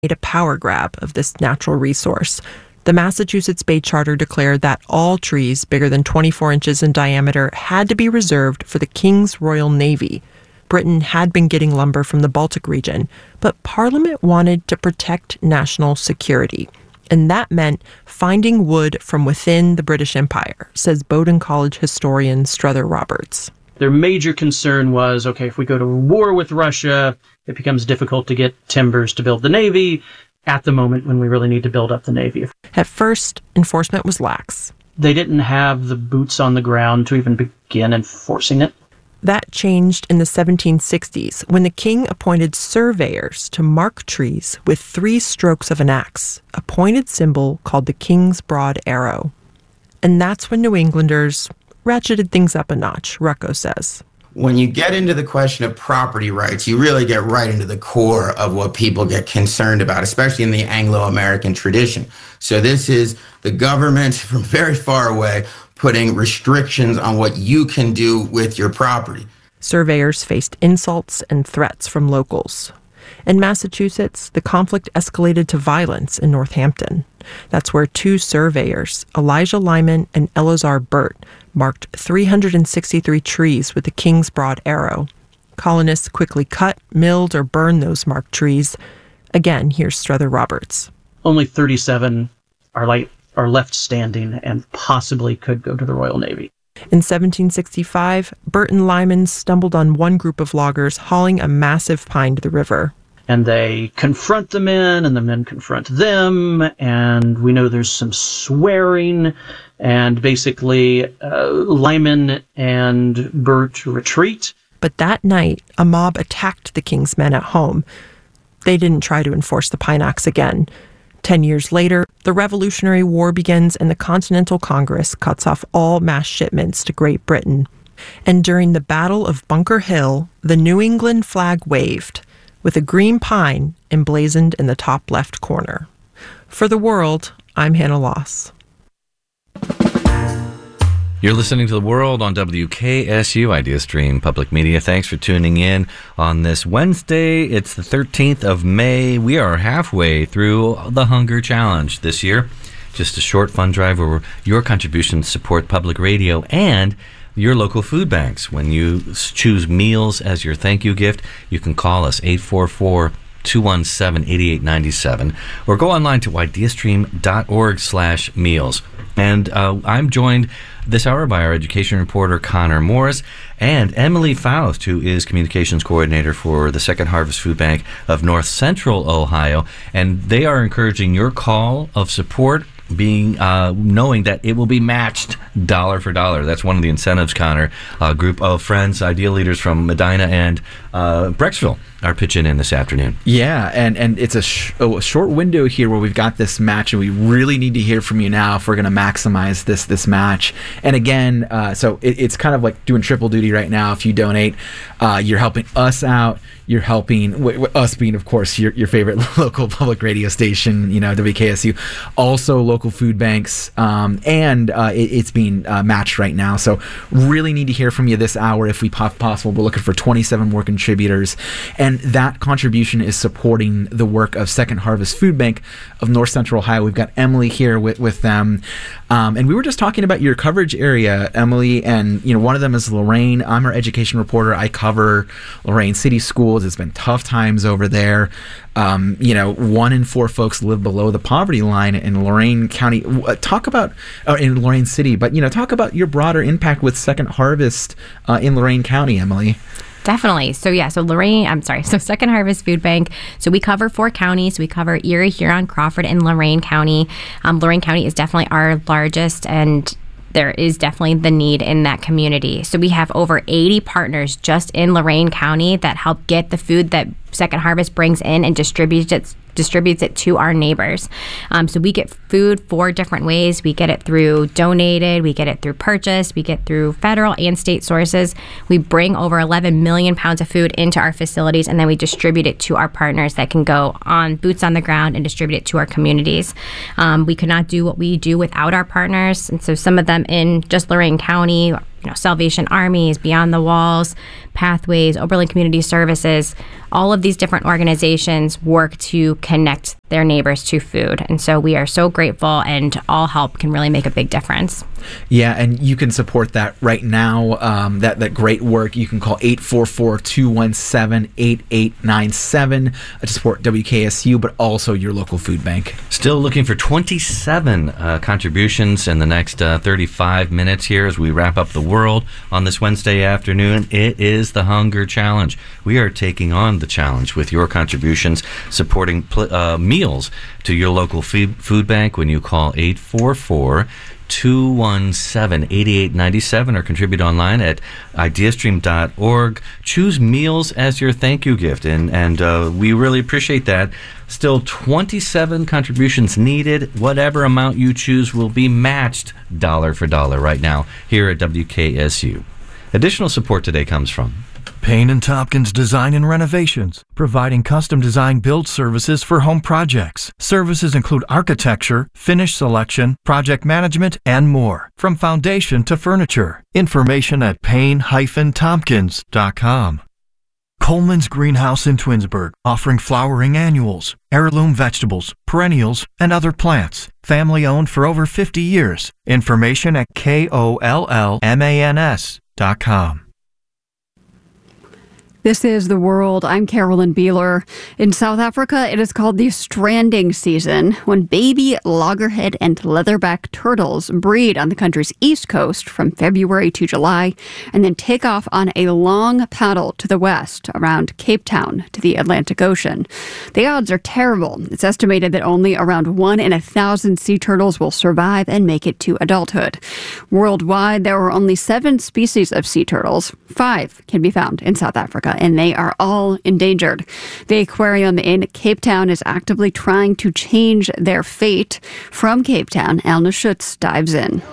made a power grab of this natural resource. The Massachusetts Bay Charter declared that all trees bigger than 24 inches in diameter had to be reserved for the King's Royal Navy. Britain had been getting lumber from the Baltic region, but Parliament wanted to protect national security. And that meant finding wood from within the British Empire, says Bowdoin College historian Strother Roberts. Their major concern was, okay, if we go to war with Russia, it becomes difficult to get timbers to build the Navy at the moment when we really need to build up the Navy. At first, enforcement was lax. They didn't have the boots on the ground to even begin enforcing it. That changed in the 1760s when the king appointed surveyors to mark trees with 3 strokes of an axe, a pointed symbol called the King's Broad Arrow. And that's when New Englanders ratcheted things up a notch, Rucko says. When you get into the question of property rights, you really get right into the core of what people get concerned about, especially in the Anglo-American tradition. So this is the government from very far away putting restrictions on what you can do with your property. Surveyors faced insults and threats from locals. In Massachusetts, the conflict escalated to violence in Northampton. That's where 2 surveyors, Elijah Lyman and Eleazar Burt, marked 363 trees with the King's Broad Arrow. Colonists quickly cut, milled, or burned those marked trees. Again, here's Strother Roberts. Only 37 are left standing and possibly could go to the Royal Navy. In 1765, Burt and Lyman stumbled on one group of loggers hauling a massive pine to the river. And they confront the men, and the men confront them, and we know there's some swearing, and basically Lyman and Burt retreat. But that night, a mob attacked the king's men at home. They didn't try to enforce the Pine Axe again. 10 years later, the Revolutionary War begins and the Continental Congress cuts off all mass shipments to Great Britain. And during the Battle of Bunker Hill, the New England flag waved, with a green pine emblazoned in the top left corner. For The World, I'm Hannah Loss. You're listening to The World on WKSU IdeaStream Public Media. Thanks for tuning in on this Wednesday. It's the 13th of May. We are halfway through the Hunger Challenge this year. Just a short fund drive where your contributions support public radio and your local food banks. When you choose meals as your thank you gift, you can call us 844-217-8897 or go online to ideastream.org/meals. And I'm joined this hour by our education reporter Connor Morris and Emily Faust, who is communications coordinator for the Second Harvest Food Bank of North Central Ohio. And they are encouraging your call of support, being knowing that it will be matched dollar for dollar. That's one of the incentives, Connor. A group of friends, Idea leaders from Medina and Brecksville are pitching in this afternoon. Yeah, and it's a short window here where we've got this match, and we really need to hear from you now if we're going to maximize this match. And again, so it's kind of like doing triple duty right now. If you donate, you're helping us out. You're helping us being, of course, your favorite local public radio station, WKSU. Also, local food banks, and it's being matched right now. So really need to hear from you this hour if we possible. We're looking for 27 more contributors, and that contribution is supporting the work of Second Harvest Food Bank of North Central Ohio. We've got Emily here with them, and we were just talking about your coverage area, Emily, and one of them is Lorain. I'm our education reporter. I cover Lorain City Schools. It's been tough times over there. 1 in 4 folks live below the poverty line in Lorain County. Talk about in Lorain City, but talk about your broader impact with Second Harvest in Lorain County, Emily. Definitely. So Second Harvest Food Bank. So we cover 4 counties. We cover Erie, Huron, Crawford, and Lorain County. Lorain County is definitely our largest, and there is definitely the need in that community. So we have over 80 partners just in Lorain County that help get the food that Second Harvest brings in and distributes it to our neighbors. So we get food 4 different ways. We get it through donated, we get it through purchase, we get through federal and state sources. We bring over 11 million pounds of food into our facilities, and then we distribute it to our partners that can go on boots on the ground and distribute it to our communities. We could not do what we do without our partners, and so some of them in just Lorain County Salvation Armies, Beyond the Walls, Pathways, Oberlin Community Services. All of these different organizations work to connect their neighbors to food. And so we are so grateful, and all help can really make a big difference. Yeah, and you can support that right now, that great work. You can call 844-217-8897 to support WKSU, but also your local food bank. Still looking for 27 contributions in the next 35 minutes here as we wrap up the world on this Wednesday afternoon. It is the Hunger Challenge. We are taking on the challenge with your contributions, supporting meals to your local food bank when you call 844-217-8897 or contribute online at ideastream.org. Choose meals as your thank you gift, and we really appreciate that. Still 27 contributions needed. Whatever amount you choose will be matched dollar for dollar right now here at WKSU. Additional support today comes from Payne & Tompkins Design and Renovations, providing custom design build services for home projects. Services include architecture, finish selection, project management, and more, from foundation to furniture. Information at payne-tompkins.com. Coleman's Greenhouse in Twinsburg, offering flowering annuals, heirloom vegetables, perennials, and other plants. Family owned for over 50 years. Information at KOLLMANS.com. This is The World. I'm Carolyn Beeler. In South Africa, it is called the stranding season, when baby loggerhead and leatherback turtles breed on the country's east coast from February to July, and then take off on a long paddle to the west around Cape Town to the Atlantic Ocean. The odds are terrible. It's estimated that only around 1 in 1,000 sea turtles will survive and make it to adulthood. Worldwide, there are only 7 species of sea turtles. 5 can be found in South Africa, and they are all endangered. The aquarium in Cape Town is actively trying to change their fate. From Cape Town, Elna Schutz dives in.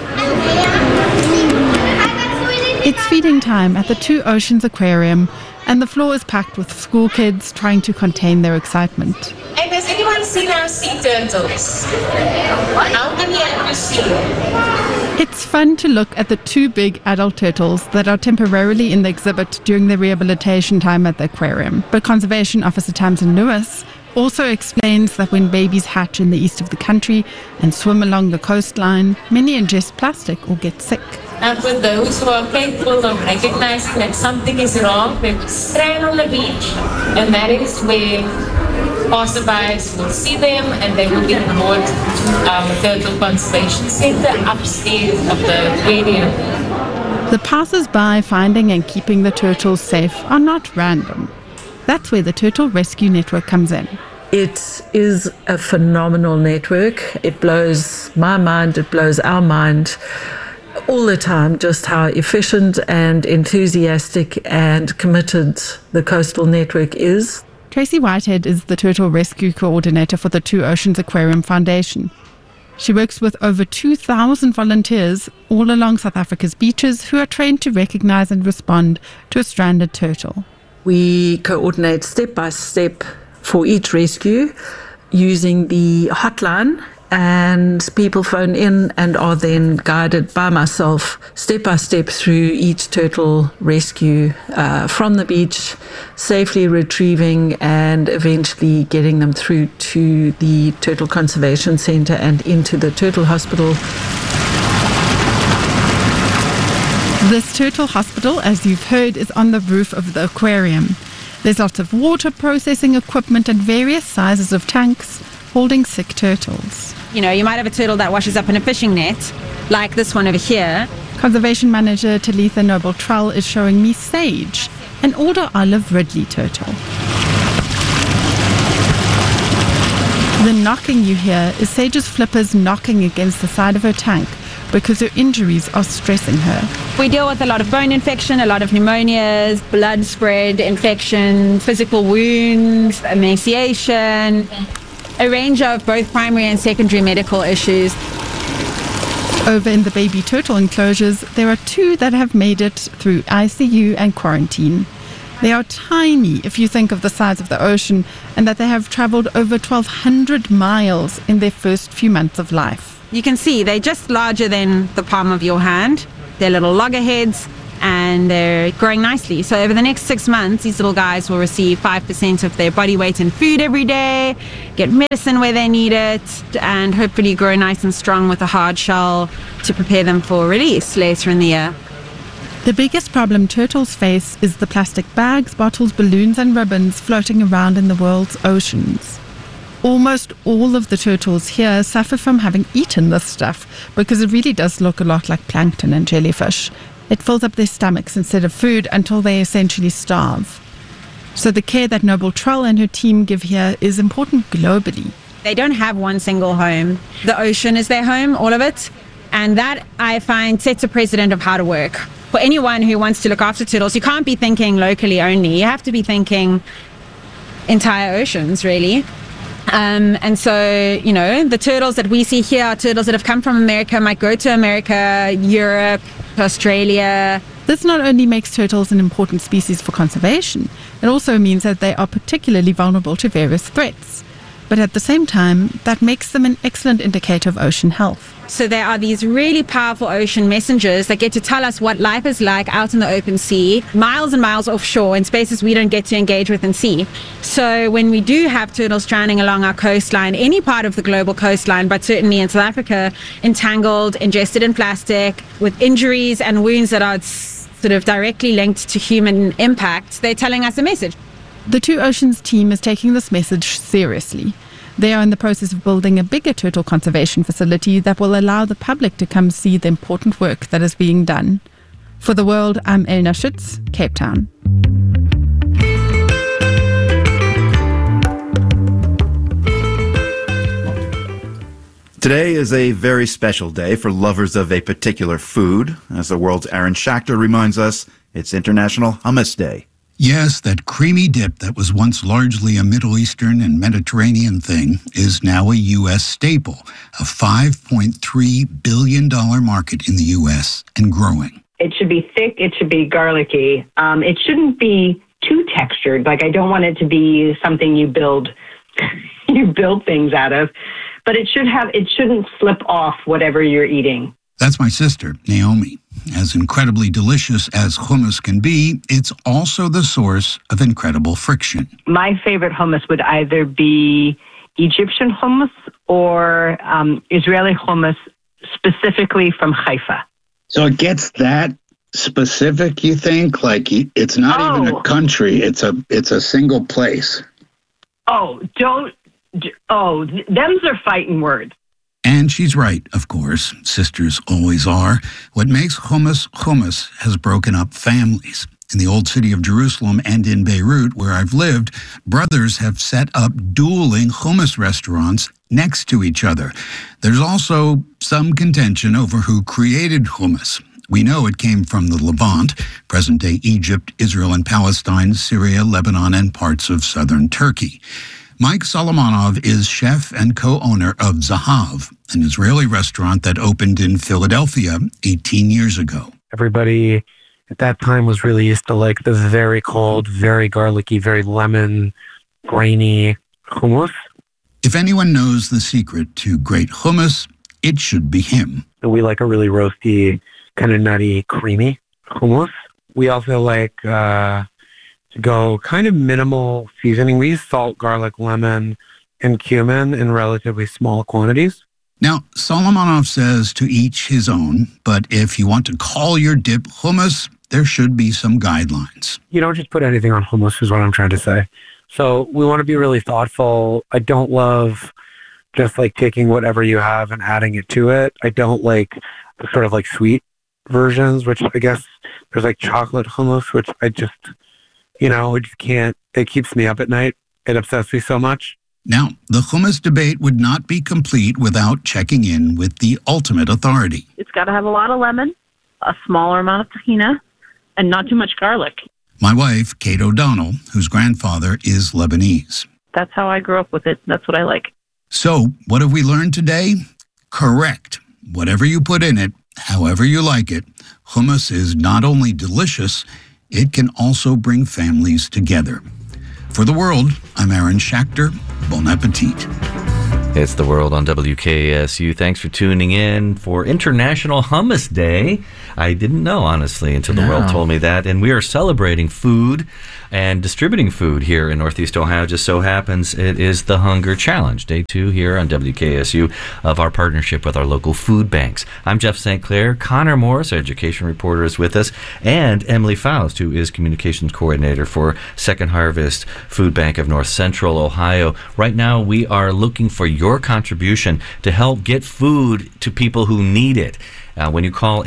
It's feeding time at the Two Oceans Aquarium, and the floor is packed with school kids trying to contain their excitement. And has anyone seen our sea turtles? How many have you seen? It's fun to look at the 2 big adult turtles that are temporarily in the exhibit during the rehabilitation time at the aquarium. But Conservation Officer Tamsin Lewis also explains that when babies hatch in the east of the country and swim along the coastline, many ingest plastic or get sick. And for those who are capable of recognizing that something is wrong, they strand on the beach, and that is where passerbys will see them, and they will be brought to Turtle Conservation Center upstairs of the aquarium. The passers-by finding and keeping the turtles safe are not random. That's where the Turtle Rescue Network comes in. It is a phenomenal network. It blows my mind, it blows our mind all the time, just how efficient and enthusiastic and committed the Coastal Network is. Tracy Whitehead is the Turtle Rescue Coordinator for the Two Oceans Aquarium Foundation. She works with over 2,000 volunteers all along South Africa's beaches who are trained to recognize and respond to a stranded turtle. We coordinate step by step for each rescue using the hotline, and people phone in and are then guided by myself step by step through each turtle rescue from the beach, safely retrieving and eventually getting them through to the Turtle Conservation Center and into the Turtle Hospital. This turtle hospital, as you've heard, is on the roof of the aquarium. There's lots of water processing equipment and various sizes of tanks holding sick turtles. You know, you might have a turtle that washes up in a fishing net, like this one over here. Conservation Manager Talitha Noble-Trull is showing me Sage, an older olive Ridley turtle. The knocking you hear is Sage's flippers knocking against the side of her tank because her injuries are stressing her. We deal with a lot of bone infection, a lot of pneumonias, blood spread, infection, physical wounds, emaciation, a range of both primary and secondary medical issues. Over in the baby turtle enclosures, there are 2 that have made it through ICU and quarantine. They are tiny if you think of the size of the ocean, and that they have traveled over 1,200 miles in their first few months of life. You can see they're just larger than the palm of your hand. They're little loggerheads, and they're growing nicely. So over the next 6 months, these little guys will receive 5% of their body weight in food every day, get medicine where they need it, and hopefully grow nice and strong with a hard shell to prepare them for release later in the year. The biggest problem turtles face is the plastic bags, bottles, balloons and ribbons floating around in the world's oceans. Almost all of the turtles here suffer from having eaten this stuff because it really does look a lot like plankton and jellyfish. It fills up their stomachs instead of food until they essentially starve. So the care that Noble Trull and her team give here is important globally. They don't have one single home. The ocean is their home, all of it. And that, I find, sets a precedent of how to work. For anyone who wants to look after turtles, you can't be thinking locally only. You have to be thinking entire oceans, really. And so, you know, the turtles that we see here are turtles that have come from America, might go to America, Europe, Australia. This not only makes turtles an important species for conservation, it also means that they are particularly vulnerable to various threats. But at the same time, that makes them an excellent indicator of ocean health. So there are these really powerful ocean messengers that get to tell us what life is like out in the open sea, miles and miles offshore in spaces we don't get to engage with and see. So when we do have turtles drowning along our coastline, any part of the global coastline, but certainly in South Africa, entangled, ingested in plastic, with injuries and wounds that are sort of directly linked to human impact, they're telling us a message. The Two Oceans team is taking this message seriously. They are in the process of building a bigger turtle conservation facility that will allow the public to come see the important work that is being done. For The World, I'm Elna Schütz, Cape Town. Today is a very special day for lovers of a particular food. As the world's Aaron Schachter reminds us, it's International Hummus Day. Yes, that creamy dip that was once largely a Middle Eastern and Mediterranean thing is now a U.S. staple, a $5.3 billion market in the U.S. and growing. It should be thick. It should be garlicky. It shouldn't be too textured. Like, I don't want it to be something you build things out of, but it shouldn't slip off whatever you're eating. That's my sister, Naomi. As incredibly delicious as hummus can be, it's also the source of incredible friction. My favorite hummus would either be Egyptian hummus or Israeli hummus, specifically from Haifa. So it gets that specific, you think? Like, it's not even a country, it's a single place. Them's are fighting words. And she's right, of course. Sisters always are. What makes hummus hummus has broken up families. In the old city of Jerusalem and in Beirut, where I've lived, brothers have set up dueling hummus restaurants next to each other. There's also some contention over who created hummus. We know it came from the Levant, present-day Egypt, Israel and Palestine, Syria, Lebanon, and parts of southern Turkey. Mike Solomonov is chef and co-owner of Zahav, an Israeli restaurant that opened in Philadelphia 18 years ago. Everybody at that time was really used to like the very cold, very garlicky, very lemon, grainy hummus. If anyone knows the secret to great hummus, it should be him. We like a really roasty, kind of nutty, creamy hummus. We also like go kind of minimal seasoning. We use salt, garlic, lemon, and cumin in relatively small quantities. Now, Solomonov says to each his own, but if you want to call your dip hummus, there should be some guidelines. You don't just put anything on hummus is what I'm trying to say. So we want to be really thoughtful. I don't love just like taking whatever you have and adding it to it. I don't like the sort of like sweet versions, which I guess there's like chocolate hummus, which I just... I just can't. It keeps me up at night. It upsets me so much. Now, the hummus debate would not be complete without checking in with the ultimate authority. It's got to have a lot of lemon, a smaller amount of tahina, and not too much garlic. My wife, Kate O'Donnell, whose grandfather is Lebanese. That's how I grew up with it. That's what I like. So, what have we learned today? Correct. Whatever you put in it, however you like it, hummus is not only delicious, it can also bring families together. For The World, I'm Aaron Schachter. Bon appetit. It's The World on WKSU. Thanks for tuning in for International Hummus Day. I didn't know, honestly, until The World told me that. And we are celebrating food and distributing food here in Northeast Ohio. Just so happens it is the Hunger Challenge, Day 2 here on WKSU of our partnership with our local food banks. I'm Jeff St. Clair. Connor Morris, our education reporter, is with us, and Emily Faust, who is communications coordinator for Second Harvest Food Bank of North Central Ohio. Right now, we are looking for your contribution to help get food to people who need it. When you call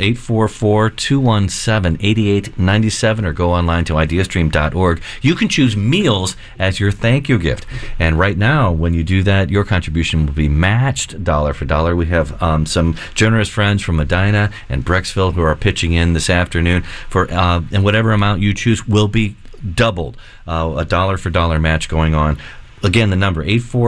844-217-8897 or go online to ideastream.org, you can choose meals as your thank you gift. And right now, when you do that, your contribution will be matched dollar for dollar. We have some generous friends from Medina and Brecksville who are pitching in this afternoon for and whatever amount you choose will be doubled. A dollar for dollar match going on. Again, the number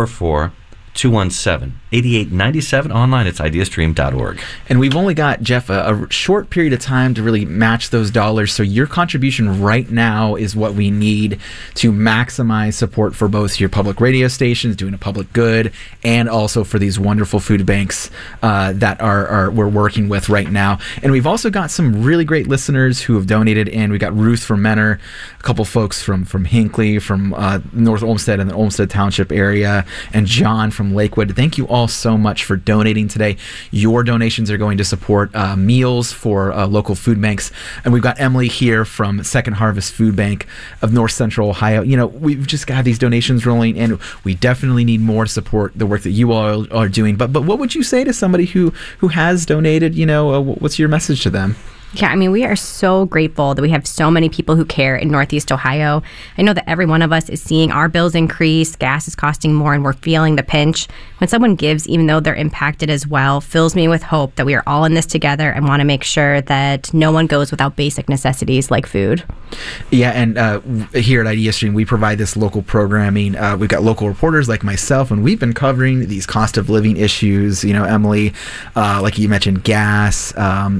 844-217-8897. Online, it's ideastream.org. And we've only got, Jeff, a short period of time to really match those dollars. So your contribution right now is what we need to maximize support for both your public radio stations, doing a public good, and also for these wonderful food banks that we're working with right now. And we've also got some really great listeners who have donated in. We got Ruth from Menor, a couple folks from Hinckley, from North Olmsted and the Olmsted Township area, and John from Lakewood. Thank you all so much for donating today. Your donations are going to support meals for local food banks. And we've got Emily here from Second Harvest Food Bank of North Central Ohio. You know, we've just got these donations rolling, and we definitely need more to support the work that you all are doing. But what would you say to somebody who has donated? You know, what's your message to them? Yeah, I mean, we are so grateful that we have so many people who care in Northeast Ohio. I know that every one of us is seeing our bills increase, gas is costing more, and we're feeling the pinch. When someone gives, even though they're impacted as well, fills me with hope that we are all in this together and want to make sure that no one goes without basic necessities like food. Yeah, and here at Idea Stream, we provide this local programming. We've got local reporters like myself, and we've been covering these cost of living issues. You know, Emily, like you mentioned, gas.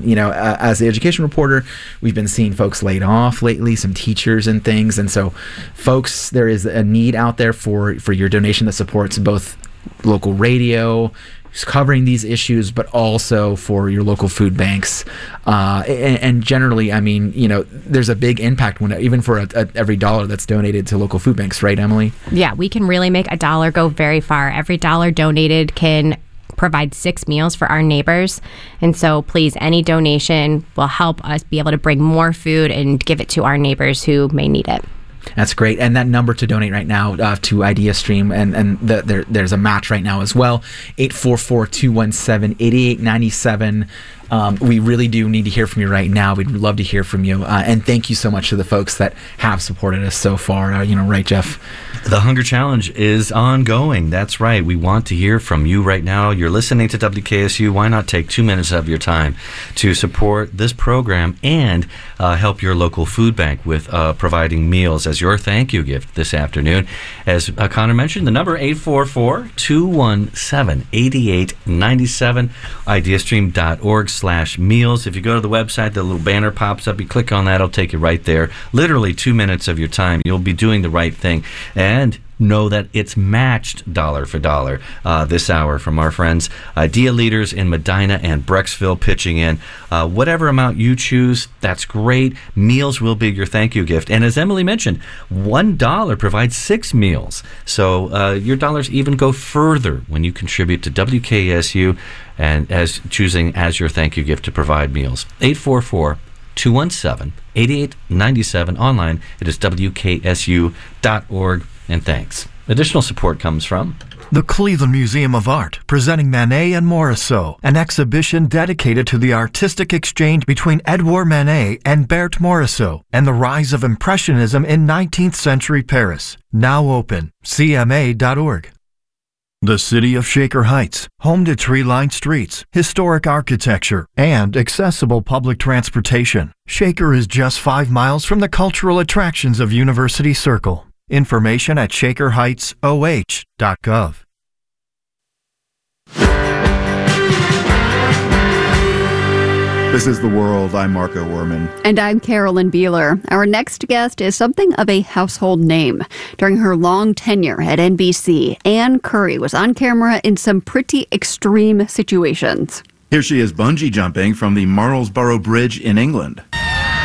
As the education reporter, we've been seeing folks laid off lately, some teachers and things. And so, folks, there is a need out there for your donation that supports both local radio, covering these issues, but also for your local food banks. And generally, I mean, you know, there's a big impact when even for every dollar that's donated to local food banks, right, Emily? Yeah, we can really make a dollar go very far. Every dollar donated can provide 6 meals for our neighbors. And so please, any donation will help us be able to bring more food and give it to our neighbors who may need it. That's great. And that number to donate right now to Idea Stream, and there's a match right now as well, 844-217-8897. We really do need to hear from you right now. We'd love to hear from you. And thank you so much to the folks that have supported us so far. Right, Jeff? The Hunger Challenge is ongoing. That's right. We want to hear from you right now. You're listening to WKSU. Why not take 2 minutes of your time to support this program and help your local food bank with providing meals as your thank you gift this afternoon? As Connor mentioned, the number 844-217-8897, ideastream.org/meals. If you go to the website, the little banner pops up. You click on that, it'll take you right there. Literally 2 minutes of your time. You'll be doing the right thing. And know that it's matched dollar for dollar this hour from our friends, Idea leaders in Medina and Brecksville pitching in. Whatever amount you choose, that's great. Meals will be your thank you gift. And as Emily mentioned, $1 provides 6 meals. So your dollars even go further when you contribute to WKSU and as choosing as your thank you gift to provide meals. 844-217-8897. Online, it is WKSU.org. And thanks. Additional support comes from the Cleveland Museum of Art, presenting Manet and Morisot, an exhibition dedicated to the artistic exchange between Edouard Manet and Berthe Morisot and the rise of Impressionism in 19th century Paris. Now open. CMA.org. The city of Shaker Heights, home to tree-lined streets, historic architecture, and accessible public transportation. Shaker is just 5 miles from the cultural attractions of University Circle. Information at shakerheightsoh.gov. This is The World. I'm Marco Werman. And I'm Carolyn Beeler. Our next guest is something of a household name. During her long tenure at NBC, Ann Curry was on camera in some pretty extreme situations. Here she is bungee jumping from the Marlborough Bridge in England. Oh,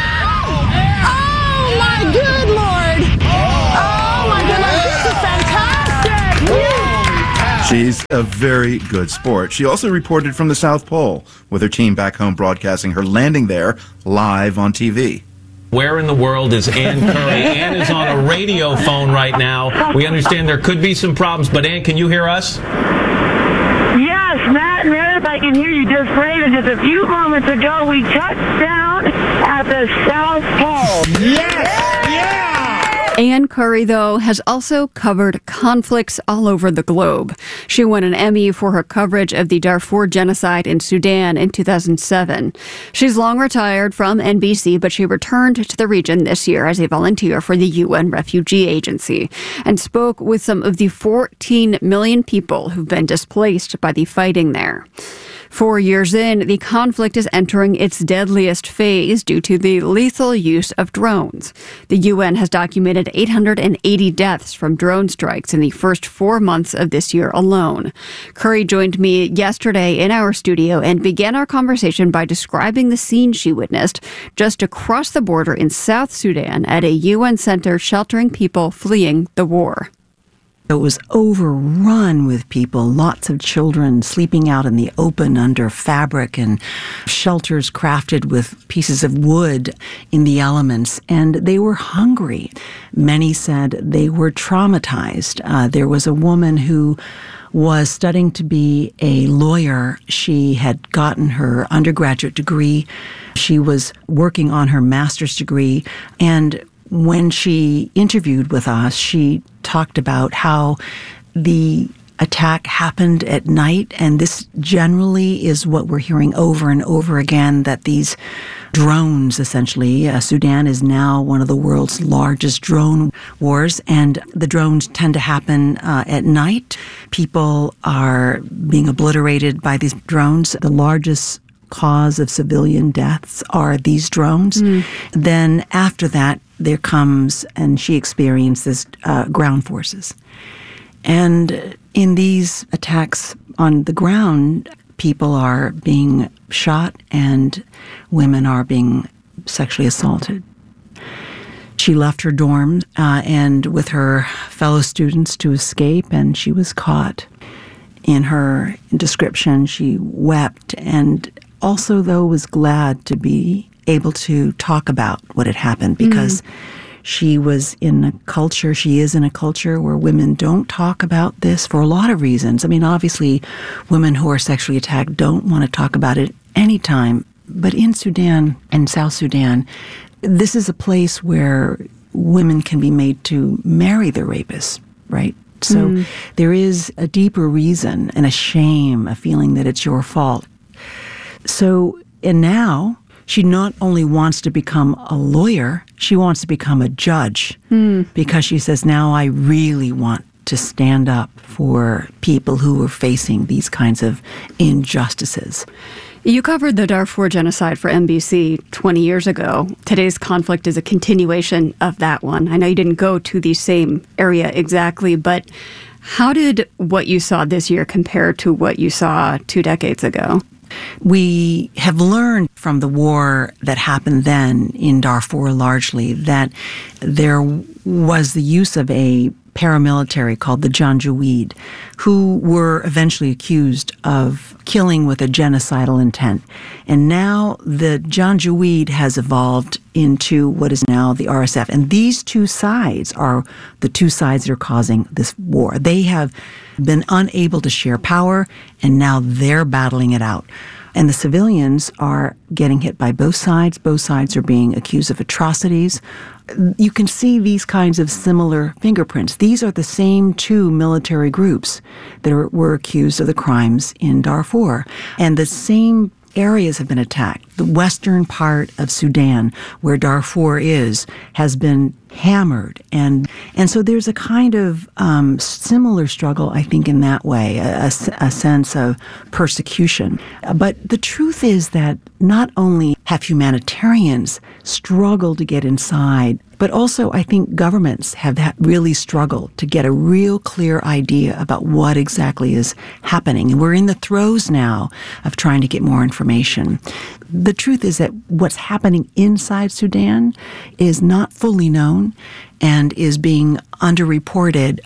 my good Lord! Oh, my good Lord, this is fantastic! Yeah. She's a very good sport. She also reported from the South Pole, with her team back home broadcasting her landing there live on TV. Where in the world is Ann Curry? Ann is on a radio phone right now. We understand there could be some problems, but Ann, can you hear us? Yes, Matt and Meredith, I can hear you just great. And just a few moments ago, we touched down at the South Pole. Yes! Ann Curry, though, has also covered conflicts all over the globe. She won an Emmy for her coverage of the Darfur genocide in Sudan in 2007. She's long retired from NBC, but she returned to the region this year as a volunteer for the UN Refugee Agency and spoke with some of the 14 million people who've been displaced by the fighting there. 4 years in, the conflict is entering its deadliest phase due to the lethal use of drones. The UN has documented 880 deaths from drone strikes in the first 4 months of this year alone. Curry joined me yesterday in our studio and began our conversation by describing the scene she witnessed just across the border in South Sudan at a UN center sheltering people fleeing the war. It was overrun with people, lots of children sleeping out in the open under fabric and shelters crafted with pieces of wood in the elements, and they were hungry. Many said they were traumatized. There was a woman who was studying to be a lawyer. She had gotten her undergraduate degree. She was working on her master's degree, and when she interviewed with us, she talked about how the attack happened at night, and this generally is what we're hearing over and over again, that these drones, essentially, Sudan is now one of the world's largest drone wars, and the drones tend to happen at night. People are being obliterated by these drones. The largest cause of civilian deaths are these drones. Then after that, there comes, and she experiences ground forces. And in these attacks on the ground, people are being shot and women are being sexually assaulted. She left her dorm and with her fellow students to escape, and she was caught. In her description, she wept and also, though, was glad to be able to talk about what had happened, because she was in a culture, she is in a culture where women don't talk about this for a lot of reasons. I mean, obviously, women who are sexually attacked don't want to talk about it anytime. But in Sudan and South Sudan, this is a place where women can be made to marry their rapists, right? So there is a deeper reason and a shame, a feeling that it's your fault. So, and now she not only wants to become a lawyer, she wants to become a judge, because she says, now I really want to stand up for people who are facing these kinds of injustices. You covered the Darfur genocide for NBC 20 years ago. Today's conflict is a continuation of that one. I know you didn't go to the same area exactly, but how did what you saw this year compare to what you saw 2 decades ago? We have learned from the war that happened then in Darfur largely that there was the use of a paramilitary called the Janjaweed, who were eventually accused of killing with a genocidal intent. And now the Janjaweed has evolved into what is now the RSF. And these two sides are the two sides that are causing this war. They have been unable to share power, and now they're battling it out. And the civilians are getting hit by both sides. Both sides are being accused of atrocities. You can see these kinds of similar fingerprints. These are the same two military groups that were accused of the crimes in Darfur. And the same areas have been attacked. The western part of Sudan, where Darfur is, has been hammered, and so there's a kind of similar struggle, I think, in that way, a sense of persecution. But the truth is that not only have humanitarians struggled to get inside, but also I think governments have really struggled to get a real clear idea about what exactly is happening. And we're in the throes now of trying to get more information. The truth is that what's happening inside Sudan is not fully known and is being underreported.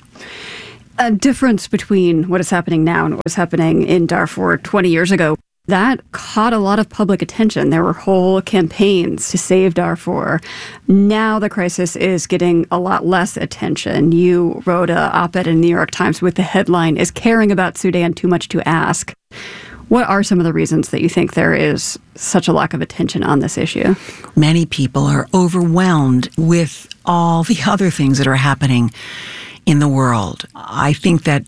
A difference between what is happening now and what was happening in Darfur 20 years ago. That caught a lot of public attention. There were whole campaigns to save Darfur. Now the crisis is getting a lot less attention. You wrote an op-ed in the New York Times with the headline, "Is caring about Sudan too much to ask?" What are some of the reasons that you think there is such a lack of attention on this issue? Many people are overwhelmed with all the other things that are happening in the world. I think that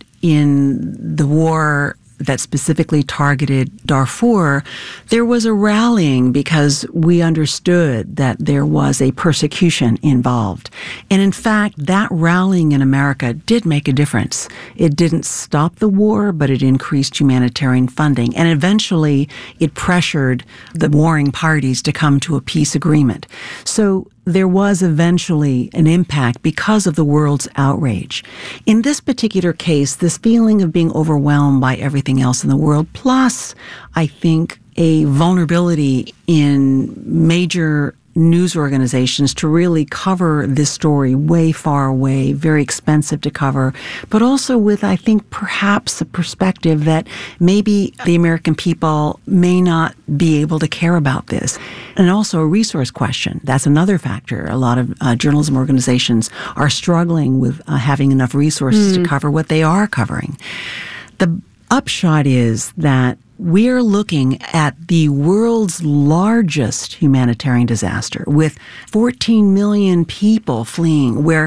in the war that specifically targeted Darfur, there was a rallying because we understood that there was a persecution involved. And in fact, that rallying in America did make a difference. It didn't stop the war, but it increased humanitarian funding. And eventually, it pressured the warring parties to come to a peace agreement. So there was eventually an impact because of the world's outrage. In this particular case, this feeling of being overwhelmed by everything else in the world, plus, I think, a vulnerability in major news organizations to really cover this story way far away, very expensive to cover, but also with, I think, perhaps a perspective that maybe the American people may not be able to care about this. And also a resource question. That's another factor. A lot of journalism organizations are struggling with having enough resources to cover what they are covering. The upshot is that we're looking at the world's largest humanitarian disaster with 14 million people fleeing, where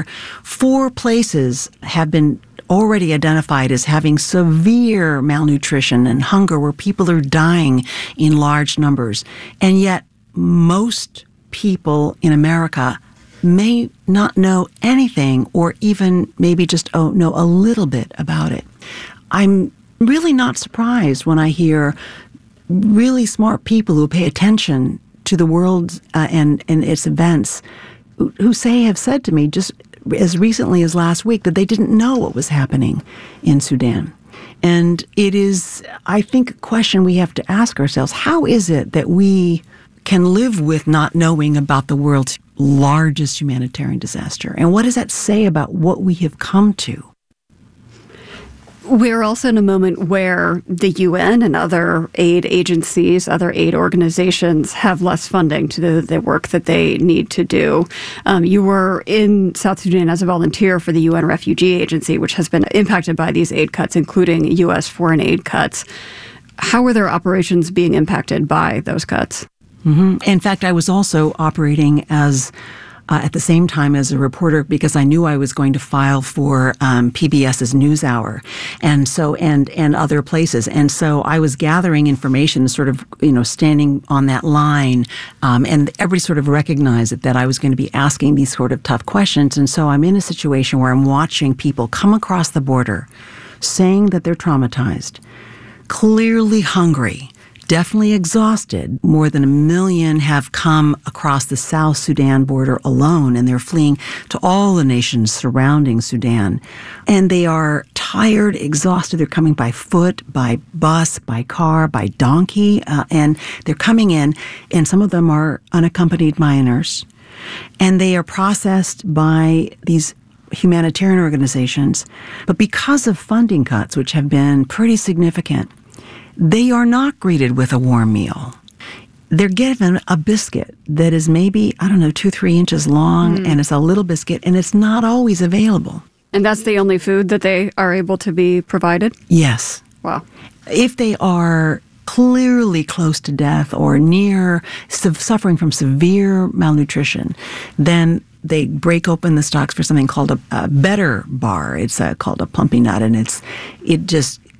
4 places have been already identified as having severe malnutrition and hunger, where people are dying in large numbers. And yet most people in America may not know anything or even maybe just know a little bit about it. I'm really not surprised when I hear really smart people who pay attention to the world and its events who have said to me just as recently as last week that they didn't know what was happening in Sudan. And it is, I think, a question we have to ask ourselves. How is it that we can live with not knowing about the world's largest humanitarian disaster? And what does that say about what we have come to? We're also in a moment where the UN and other aid agencies, other aid organizations have less funding to do the work that they need to do. You were in South Sudan as a volunteer for the UN Refugee Agency, which has been impacted by these aid cuts, including U.S. foreign aid cuts. How are their operations being impacted by those cuts? In fact, I was also operating as at the same time as a reporter because I knew I was going to file for PBS's NewsHour and other places. And so I was gathering information, sort of, standing on that line. And everybody sort of recognized that I was going to be asking these sort of tough questions. And so I'm in a situation where I'm watching people come across the border saying that they're traumatized, clearly hungry, definitely exhausted. More than 1 million have come across the South Sudan border alone, and they're fleeing to all the nations surrounding Sudan. And they are tired, exhausted. They're coming by foot, by bus, by car, by donkey, and they're coming in, and some of them are unaccompanied minors. And they are processed by these humanitarian organizations. But because of funding cuts, which have been pretty significant, they are not greeted with a warm meal. They're given a biscuit that is maybe, 2-3 inches long, and it's a little biscuit, and it's not always available. And that's the only food that they are able to be provided? Yes. Wow. If they are clearly close to death or near suffering from severe malnutrition, then they break open the stalks for something called a better bar. It's called a plumpy nut, and it just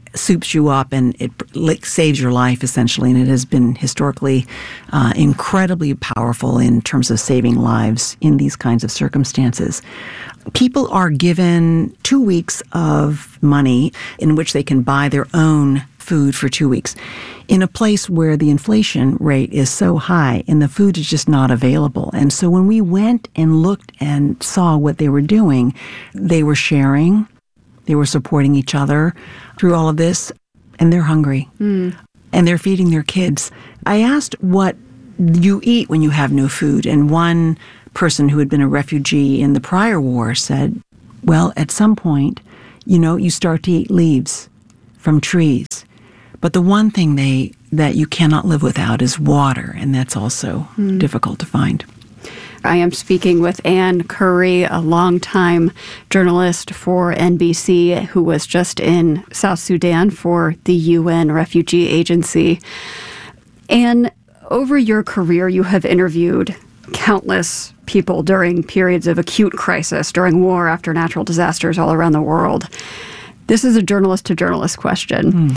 soups you up and it saves your life, essentially. And it has been historically incredibly powerful in terms of saving lives in these kinds of circumstances. People are given 2 weeks of money in which they can buy their own food for 2 weeks in a place where the inflation rate is so high and the food is just not available. And so when we went and looked and saw what they were doing, they were sharing, they were supporting each other through all of this, and they're hungry. And they're feeding their kids. I asked what you eat when you have no food, and one person who had been a refugee in the prior war said, well, at some point, you start to eat leaves from trees. But the one thing that you cannot live without is water, and that's also difficult to find. I am speaking with Ann Curry, a longtime journalist for NBC who was just in South Sudan for the UN Refugee Agency. And over your career, you have interviewed countless people during periods of acute crisis, during war, after natural disasters all around the world. This is a journalist-to-journalist question.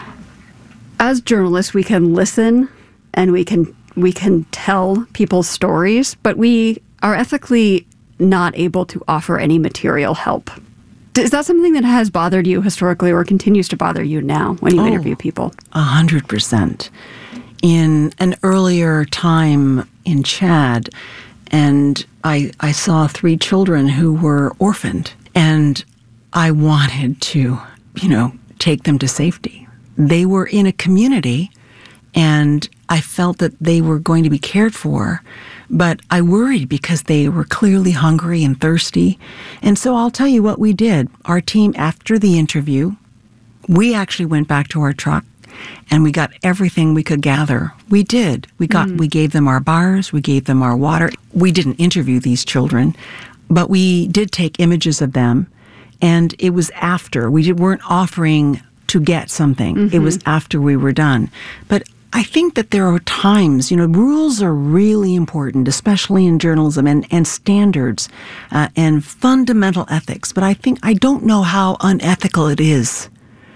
As journalists, we can listen and we can tell people's stories, but we are ethically not able to offer any material help. Is that something that has bothered you historically or continues to bother you now when you interview people? 100%. In an earlier time in Chad, and I saw 3 children who were orphaned, and I wanted to, take them to safety. They were in a community, and I felt that they were going to be cared for, but I worried because they were clearly hungry and thirsty. And so I'll tell you what we did. Our team, after the interview, we actually went back to our truck and we got everything we could gather. We did. We gave them our bars, we gave them our water. We didn't interview these children, but we did take images of them, and it was after. We weren't offering to get something. It was after we were done. But I think that there are times, rules are really important, especially in journalism, and standards and fundamental ethics. But I don't know how unethical it is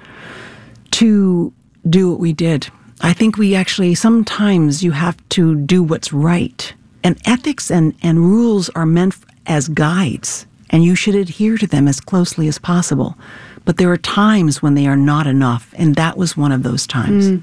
to do what we did. I think we actually, sometimes you have to do what's right. And ethics and rules are meant as guides, and you should adhere to them as closely as possible. But there are times when they are not enough, and that was one of those times.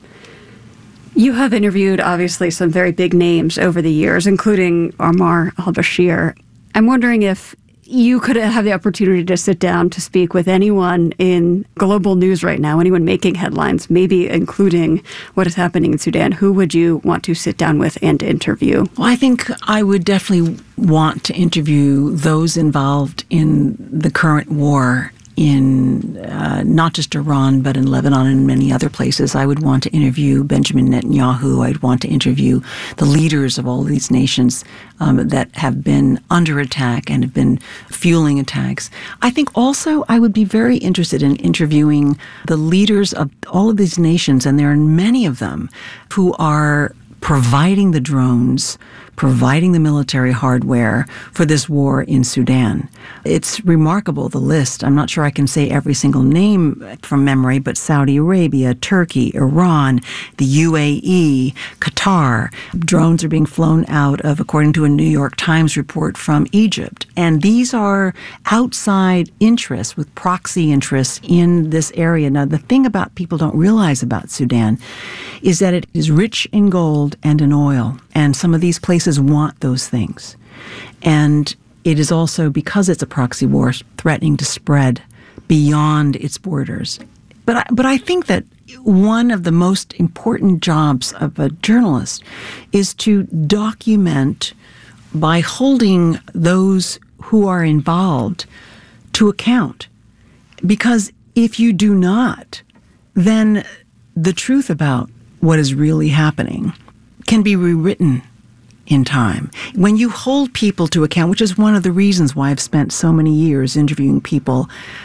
You have interviewed, obviously, some very big names over the years, including Omar al-Bashir. I'm wondering if you could have the opportunity to sit down to speak with anyone in global news right now, anyone making headlines, maybe including what is happening in Sudan. Who would you want to sit down with and interview? Well, I think I would definitely want to interview those involved in the current war in not just Iran, but in Lebanon and many other places. I would want to interview Benjamin Netanyahu. I'd want to interview the leaders of all these nations that have been under attack and have been fueling attacks. I think also I would be very interested in interviewing the leaders of all of these nations, and there are many of them, who are providing the drones, providing the military hardware for this war in Sudan. It's remarkable, the list. I'm not sure I can say every single name from memory, but Saudi Arabia, Turkey, Iran, the UAE, Qatar. Drones are being flown out of, according to a New York Times report, from Egypt. And these are outside interests with proxy interests in this area. Now, the thing about people don't realize about Sudan is that it is rich in gold and in oil. And some of these places want those things. And it is also, because it's a proxy war, threatening to spread beyond its borders. But I think that one of the most important jobs of a journalist is to document by holding those who are involved to account. Because if you do not, then the truth about what is really happening can be rewritten in time. When you hold people to account, which is one of the reasons why I've spent so many years interviewing people,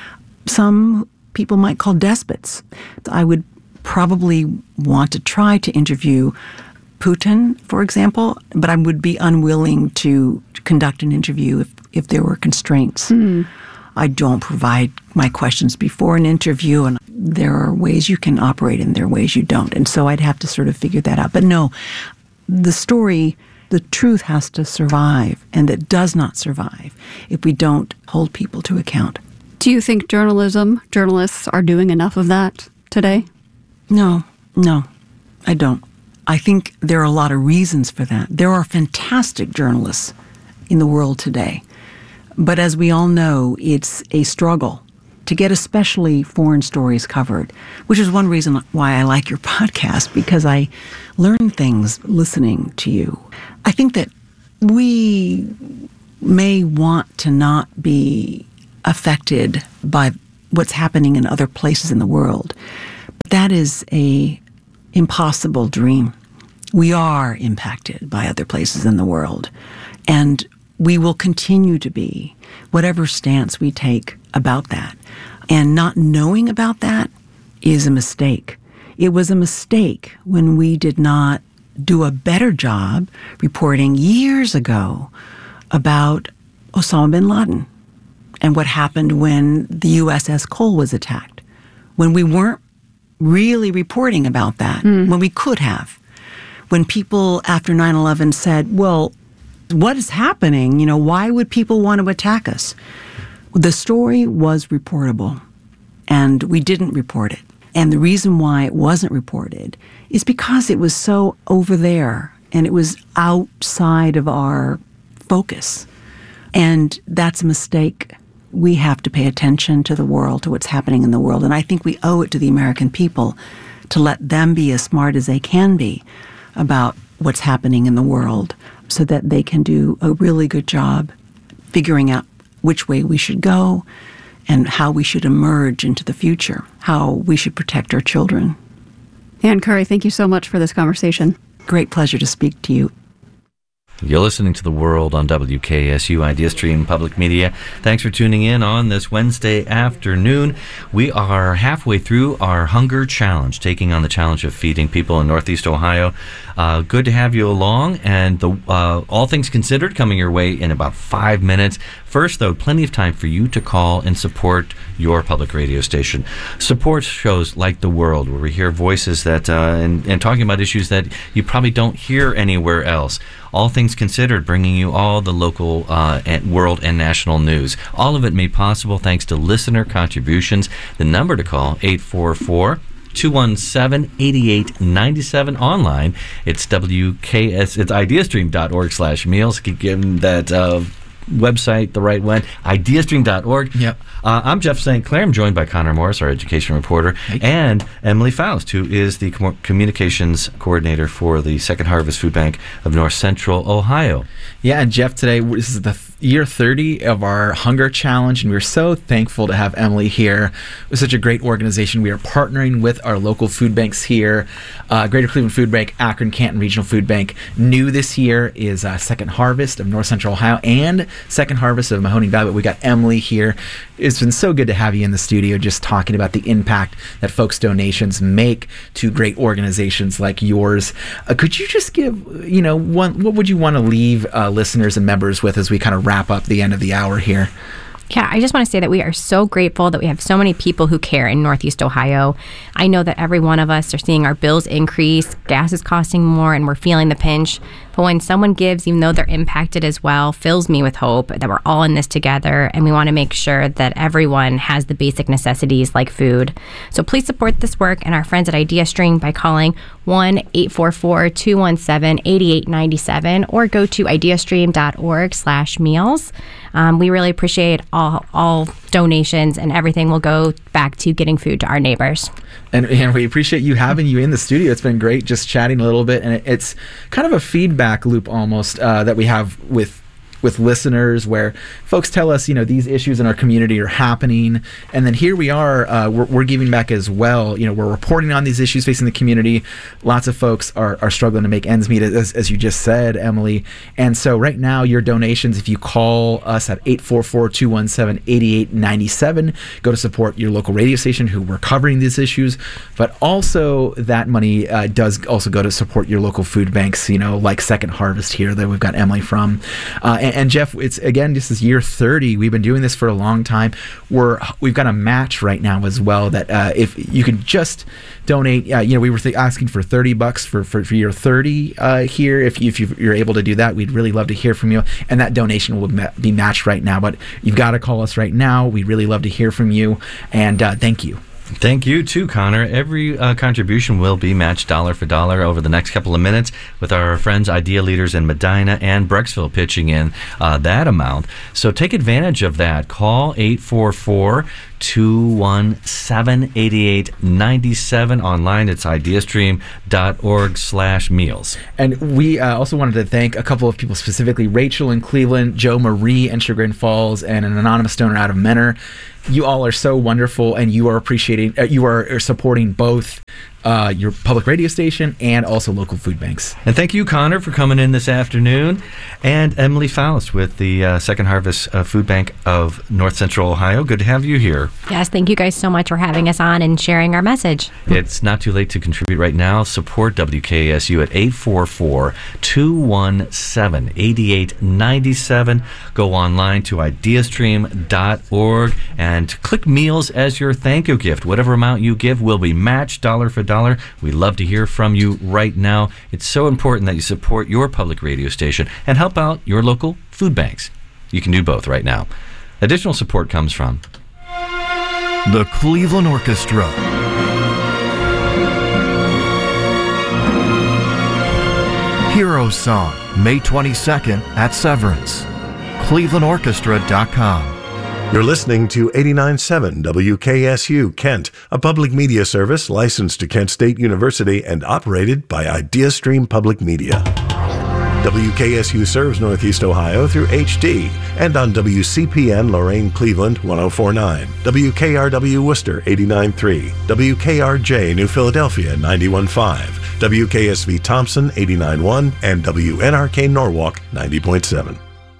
some people might call despots. I would probably want to try to interview Putin, for example, but I would be unwilling to conduct an interview if there were constraints. I don't provide my questions before an interview, and there are ways you can operate and there are ways you don't. And so I'd have to sort of figure that out. But no, the story, the truth has to survive, and it does not survive if we don't hold people to account. Do you think journalists are doing enough of that today? No, I don't. I think there are a lot of reasons for that. There are fantastic journalists in the world today. But as we all know, it's a struggle to get especially foreign stories covered, which is one reason why I like your podcast, because I learn things listening to you. I think that we may want to not be affected by what's happening in other places in the world. That is a impossible dream. We are impacted by other places in the world, and we will continue to be, whatever stance we take about that. And not knowing about that is a mistake. It was a mistake when we did not do a better job reporting years ago about Osama bin Laden and what happened when the USS Cole was attacked, when we weren't really reporting about that, when we could have. When people after 9/11 said, well, what is happening? You know, why would people want to attack us? The story was reportable, and we didn't report it. And the reason why it wasn't reported is because it was so over there, and it was outside of our focus. And that's a mistake. We have to pay attention to the world, to what's happening in the world. And I think we owe it to the American people to let them be as smart as they can be about what's happening in the world so that they can do a really good job figuring out which way we should go and how we should emerge into the future, how we should protect our children. Ann Curry, thank you so much for this conversation. Great pleasure to speak to you. You're listening to The World on WKSU IdeaStream Public Media. Thanks for tuning in on this Wednesday afternoon. We are halfway through our Hunger Challenge, taking on the challenge of feeding people in Northeast Ohio. Good to have you along, and all things considered coming your way in about 5 minutes. First, though, plenty of time for you to call and support your public radio station. Support shows like The World, where we hear voices that and talking about issues that you probably don't hear anywhere else. All things considered, bringing you all the local world and national news. All of it made possible thanks to listener contributions. The number to call, 844-217-8897. Online, it's WKS. It's ideastream.org/meals. Keep giving that website the right one, ideastream.org. Yep. I'm Jeff St. Clair. I'm joined by Connor Morris, our education reporter, and Emily Faust, who is the communications coordinator for the Second Harvest Food Bank of North Central Ohio. Yeah, and Jeff, today, this is the year 30 of our Hunger Challenge, and we're so thankful to have Emily here. With such a great organization, we are partnering with our local food banks here, Greater Cleveland Food Bank, Akron Canton Regional Food Bank. New this year is Second Harvest of North Central Ohio and Second Harvest of Mahoning Valley. But we got Emily here. It's been so good to have you in the studio, just talking about the impact that folks' donations make to great organizations like yours. Could you just give, what would you want to leave listeners and members with as we kind of wrap up the end of the hour here? Yeah, I just want to say that we are so grateful that we have so many people who care in Northeast Ohio. I know that every one of us are seeing our bills increase, gas is costing more, and we're feeling the pinch. But when someone gives, even though they're impacted as well, fills me with hope that we're all in this together, and we want to make sure that everyone has the basic necessities like food. So please support this work and our friends at IdeaStream by calling 1-844-217-8897 or go to ideastream.org/meals. We really appreciate all donations, and everything will go back to getting food to our neighbors. And we appreciate having you in the studio. It's been great just chatting a little bit, and it's kind of a feedback loop almost that we have with listeners, where folks tell us, these issues in our community are happening, and then here we are, we're giving back as well. We're reporting on these issues facing the community. Lots of folks are struggling to make ends meet, as you just said, Emily. And so right now, your donations, if you call us at 844-217-8897, go to support your local radio station who we're covering these issues, but also that money does also go to support your local food banks, like Second Harvest here that we've got Emily from. And Jeff, it's again, this is year 30. We've been doing this for a long time. We've got a match right now as well that if you can just donate, we were asking for $30 for year 30 here. If you're able to do that, we'd really love to hear from you. And that donation will be matched right now. But you've got to call us right now. We'd really love to hear from you. And thank you. Thank you, too, Connor. Every contribution will be matched dollar for dollar over the next couple of minutes with our friends, Idea Leaders in Medina and Brecksville pitching in that amount. So take advantage of that. Call 844-217-8897. Online, it's ideastream.org/meals. And we also wanted to thank a couple of people specifically, Rachel in Cleveland, Joe Marie in Sugar and Falls, and an anonymous donor out of Menor. You all are so wonderful, and you are supporting both your public radio station and also local food banks. And thank you, Connor, for coming in this afternoon, and Emily Faust with the Second Harvest Food Bank of North Central Ohio. Good to have you here. Yes, thank you guys so much for having us on and sharing our message. It's not too late to contribute right now. Support WKSU at 844-217-8897. Go online to ideastream.org and click meals as your thank you gift. Whatever amount you give will be matched dollar for dollar. We'd love to hear from you right now. It's so important that you support your public radio station and help out your local food banks. You can do both right now. Additional support comes from the Cleveland Orchestra. Hero Song, May 22nd at Severance. ClevelandOrchestra.com. You're listening to 89.7 WKSU Kent, a public media service licensed to Kent State University and operated by IdeaStream Public Media. WKSU serves Northeast Ohio through HD and on WCPN Lorain Cleveland 104.9, WKRW Worcester 89.3, WKRJ New Philadelphia 91.5, WKSV Thompson 89.1, and WNRK Norwalk 90.7.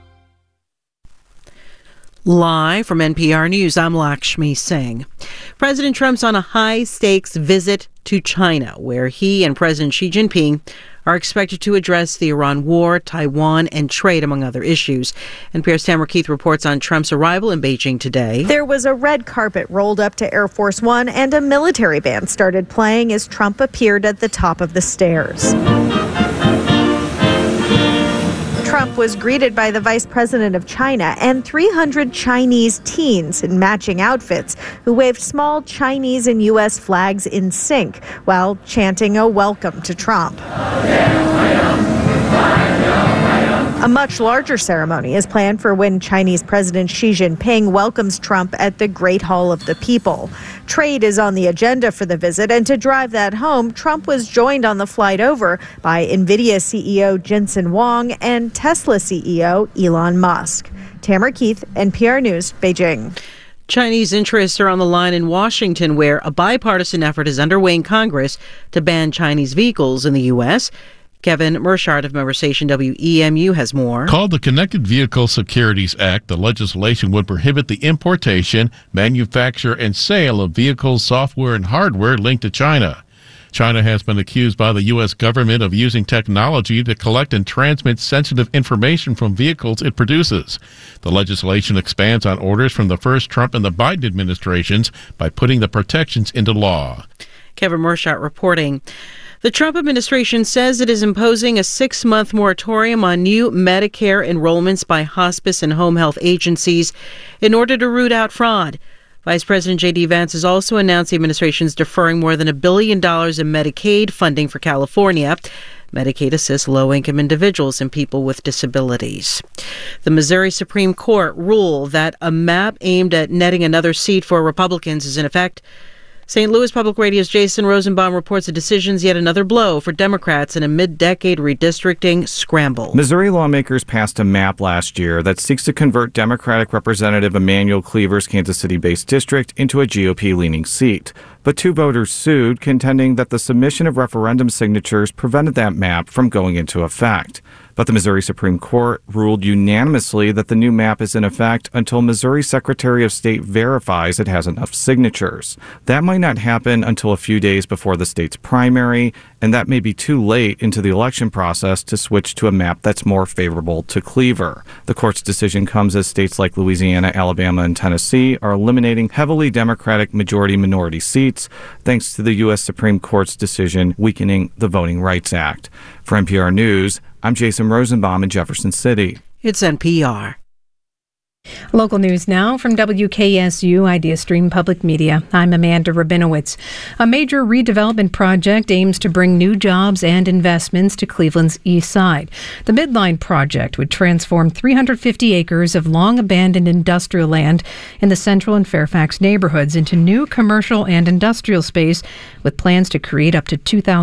Live from NPR News, I'm Lakshmi Singh. President Trump's on a high-stakes visit to China, where he and President Xi Jinping are expected to address the Iran war, Taiwan, and trade, among other issues. NPR's Tamara Keith reports on Trump's arrival in Beijing today. There was a red carpet rolled up to Air Force One, and a military band started playing as Trump appeared at the top of the stairs. Trump was greeted by the vice president of China and 300 Chinese teens in matching outfits who waved small Chinese and U.S. flags in sync while chanting a welcome to Trump. A much larger ceremony is planned for when Chinese President Xi Jinping welcomes Trump at the Great Hall of the People. Trade is on the agenda for the visit, and to drive that home, Trump was joined on the flight over by NVIDIA CEO Jensen Huang and Tesla CEO Elon Musk. Tamara Keith, NPR News, Beijing. Chinese interests are on the line in Washington, where a bipartisan effort is underway in Congress to ban Chinese vehicles in the U.S. Kevin Mershart of member station WEMU has more. Called the Connected Vehicle Securities Act, the legislation would prohibit the importation, manufacture, and sale of vehicles, software, and hardware linked to China. China has been accused by the U.S. government of using technology to collect and transmit sensitive information from vehicles it produces. The legislation expands on orders from the first Trump and the Biden administrations by putting the protections into law. Kevin Mershart reporting. The Trump administration says it is imposing a 6-month moratorium on new Medicare enrollments by hospice and home health agencies in order to root out fraud. Vice President J.D. Vance has also announced the administration is deferring more than $1 billion in Medicaid funding for California. Medicaid assists low-income individuals and people with disabilities. The Missouri Supreme Court ruled that a map aimed at netting another seat for Republicans is in effect. St. Louis Public Radio's Jason Rosenbaum reports the decision's yet another blow for Democrats in a mid-decade redistricting scramble. Missouri lawmakers passed a map last year that seeks to convert Democratic Representative Emanuel Cleaver's Kansas City-based district into a GOP-leaning seat. But 2 voters sued, contending that the submission of referendum signatures prevented that map from going into effect. But the Missouri Supreme Court ruled unanimously that the new map is in effect until Missouri Secretary of State verifies it has enough signatures. That might not happen until a few days before the state's primary, and that may be too late into the election process to switch to a map that's more favorable to Cleaver. The court's decision comes as states like Louisiana, Alabama, and Tennessee are eliminating heavily Democratic majority-minority seats, thanks to the U.S. Supreme Court's decision weakening the Voting Rights Act. For NPR News, I'm Jason Rosenbaum in Jefferson City. It's NPR. Local news now from WKSU Idea Stream Public Media. I'm Amanda Rabinowitz. A major redevelopment project aims to bring new jobs and investments to Cleveland's east side. The Midline project would transform 350 acres of long-abandoned industrial land in the Central and Fairfax neighborhoods into new commercial and industrial space with plans to create up to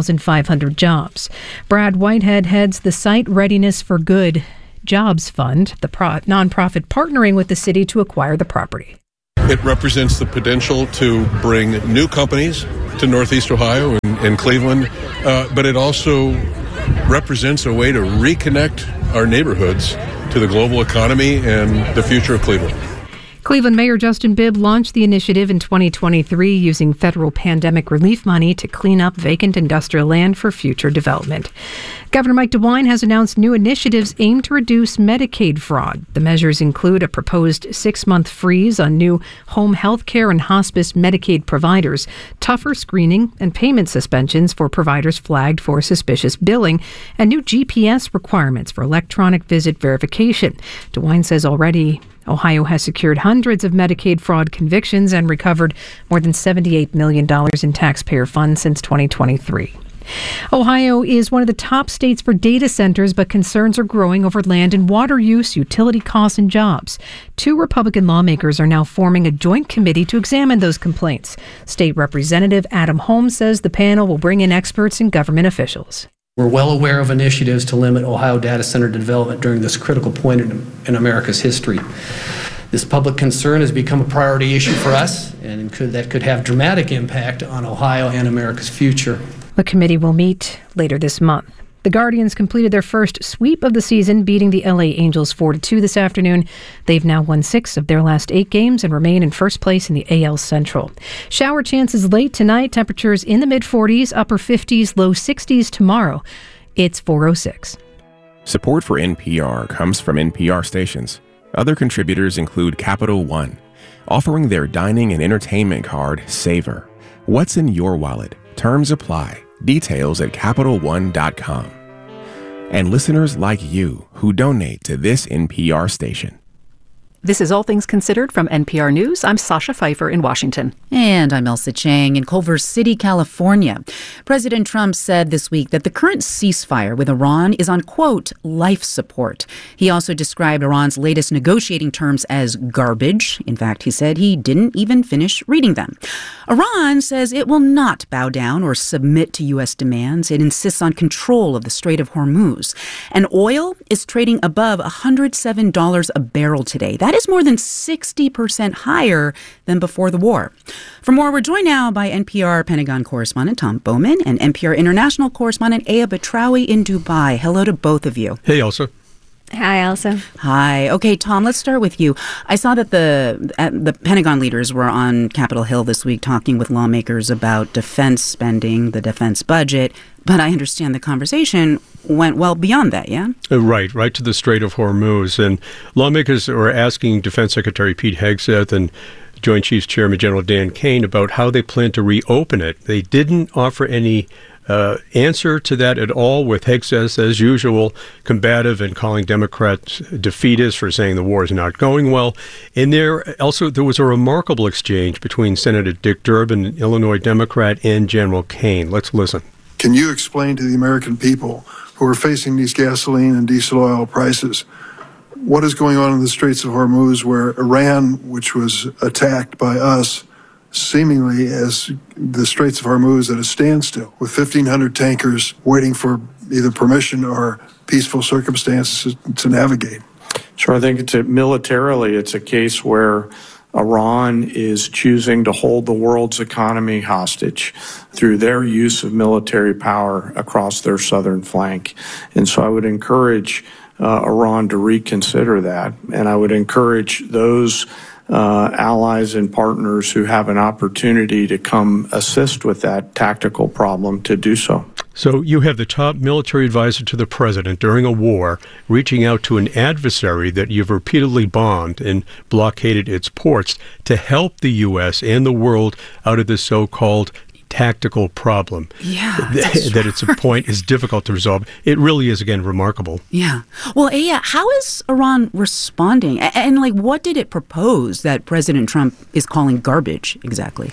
2,500 jobs. Brad Whitehead heads the Site Readiness for Good Jobs Fund, the nonprofit partnering with the city to acquire the property. It represents the potential to bring new companies to Northeast Ohio and Cleveland, but it also represents a way to reconnect our neighborhoods to the global economy and the future of Cleveland. Cleveland Mayor Justin Bibb launched the initiative in 2023 using federal pandemic relief money to clean up vacant industrial land for future development. Governor Mike DeWine has announced new initiatives aimed to reduce Medicaid fraud. The measures include a proposed 6-month freeze on new home health care and hospice Medicaid providers, tougher screening and payment suspensions for providers flagged for suspicious billing, and new GPS requirements for electronic visit verification. DeWine says already Ohio has secured hundreds of Medicaid fraud convictions and recovered more than $78 million in taxpayer funds since 2023. Ohio is one of the top states for data centers, but concerns are growing over land and water use, utility costs, and jobs. 2 Republican lawmakers are now forming a joint committee to examine those complaints. State Representative Adam Holmes says the panel will bring in experts and government officials. We're well aware of initiatives to limit Ohio data center development during this critical point in America's history. This public concern has become a priority issue for us, and that could have dramatic impact on Ohio and America's future. The committee will meet later this month. The Guardians completed their first sweep of the season, beating the LA Angels 4-2 this afternoon. They've now won 6 of their last 8 games and remain in first place in the AL Central. Shower chances late tonight, temperatures in the mid-40s, upper 50s, low 60s tomorrow. It's 4:06. Support for NPR comes from NPR stations. Other contributors include Capital One, offering their dining and entertainment card, Savor. What's in your wallet? Terms apply. Details at CapitalOne.com. And listeners like you who donate to this NPR station. This is All Things Considered from NPR News. I'm Sasha Pfeiffer in Washington. And I'm Elsa Chang in Culver City, California. President Trump said this week that the current ceasefire with Iran is on, quote, life support. He also described Iran's latest negotiating terms as garbage. In fact, he said he didn't even finish reading them. Iran says it will not bow down or submit to U.S. demands. It insists on control of the Strait of Hormuz. And oil is trading above $107 a barrel today. That is more than 60% higher than before the war. For more, we're joined now by NPR Pentagon correspondent Tom Bowman and NPR International correspondent Aya Batrawi in Dubai. Hello to both of you. Hey, Elsa. Hi, Elsa. Hi. Okay, Tom, let's start with you. I saw that the Pentagon leaders were on Capitol Hill this week talking with lawmakers about defense spending, the defense budget, but I understand the conversation went well beyond that, yeah? Right to the Strait of Hormuz. And lawmakers are asking Defense Secretary Pete Hegseth and Joint Chiefs Chairman General Dan Kane about how they plan to reopen it. They didn't offer any answer to that at all, with Hegseth, as usual, combative and calling Democrats defeatists for saying the war is not going well. And there was a remarkable exchange between Senator Dick Durbin, an Illinois Democrat, and General Kane. Let's listen. Can you explain to the American people who are facing these gasoline and diesel oil prices what is going on in the Straits of Hormuz, where Iran, which was attacked by us, seemingly as the Straits of Hormuz at a standstill, with 1,500 tankers waiting for either permission or peaceful circumstances to navigate? Sure, I think militarily it's a case where Iran is choosing to hold the world's economy hostage through their use of military power across their southern flank. And so I would encourage Iran to reconsider that. And I would encourage those allies and partners who have an opportunity to come assist with that tactical problem to do so. So you have the top military advisor to the president during a war reaching out to an adversary that you've repeatedly bombed and blockaded its ports to help the U.S. and the world out of this so-called tactical problem. Yeah, that it's a point is difficult to resolve. It really is, again, remarkable. Yeah. Well, Aya, how is Iran responding? And like, what did it propose that President Trump is calling garbage exactly?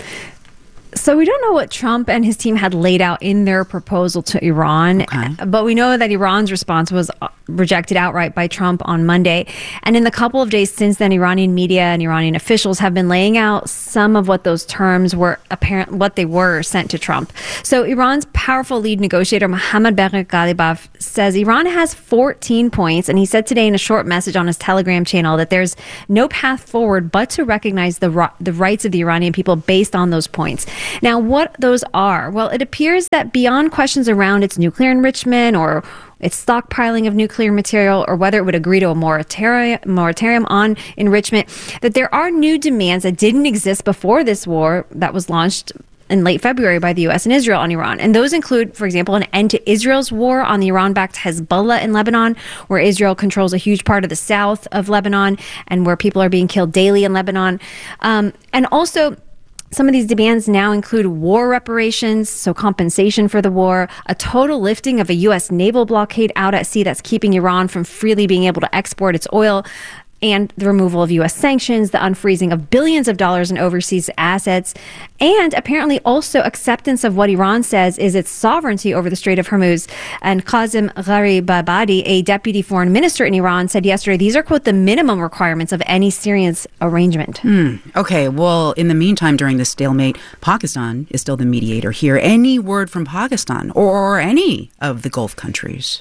So we don't know what Trump and his team had laid out in their proposal to Iran, but we know that Iran's response was rejected outright by Trump on Monday. And in the couple of days since then, Iranian media and Iranian officials have been laying out some of what those terms were, what they were sent to Trump. So Iran's powerful lead negotiator, Mohammad Bagher Ghalibaf, says Iran has 14 points. And he said today in a short message on his Telegram channel that there's no path forward but to recognize the rights of the Iranian people based on those points. Now, what those are? Well, it appears that beyond questions around its nuclear enrichment or its stockpiling of nuclear material, or whether it would agree to a moratorium on enrichment, that there are new demands that didn't exist before this war that was launched in late February by the U.S. and Israel on Iran. And those include, for example, an end to Israel's war on the Iran-backed Hezbollah in Lebanon, where Israel controls a huge part of the south of Lebanon and where people are being killed daily in Lebanon. And also, some of these demands now include war reparations, so compensation for the war, a total lifting of a U.S. naval blockade out at sea that's keeping Iran from freely being able to export its oil, and the removal of U.S. sanctions, the unfreezing of billions of dollars in overseas assets, and apparently also acceptance of what Iran says is its sovereignty over the Strait of Hormuz. And Qasem Gharibabadi, a deputy foreign minister in Iran, said yesterday these are, quote, the minimum requirements of any serious arrangement. Okay, well, in the meantime, during this stalemate, Pakistan is still the mediator here. Any word from Pakistan or any of the Gulf countries?